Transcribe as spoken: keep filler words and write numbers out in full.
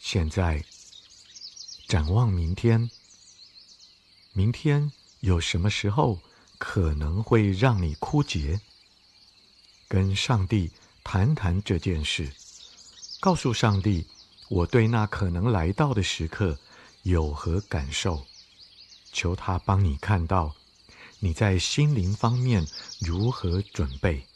现在展望明天，明天有什么时候可能会让你枯竭？跟上帝谈谈这件事，告诉上帝，我对那可能来到的时刻有何感受，求他帮你看到你在心灵方面如何准备。